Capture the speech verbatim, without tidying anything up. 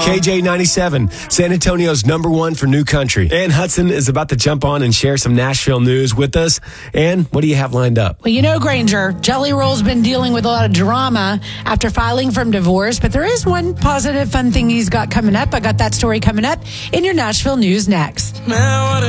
K J ninety-seven, San Antonio's number one for new country. Ann Hudson is about to jump on and share some Nashville news with us. Ann, what do you have lined up? Well, you know, Granger, Jelly Roll's been dealing with a lot of drama after filing from divorce, but there is one positive, fun thing he's got coming up. I got that story coming up in your Nashville news next. Now what